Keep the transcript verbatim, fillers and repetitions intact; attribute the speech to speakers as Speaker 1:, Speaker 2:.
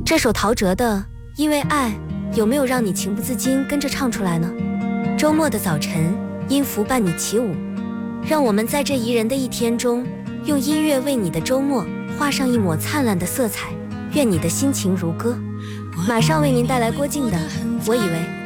Speaker 1: 这首陶喆的《因为爱》有没有让你情不自禁跟着唱出来呢？周末的早晨，音符伴你起舞，让我们在这宜人的一天中，用音乐为你的周末画上一抹灿烂的色彩。愿你的心情如歌。马上为您带来郭靖的《我以为》。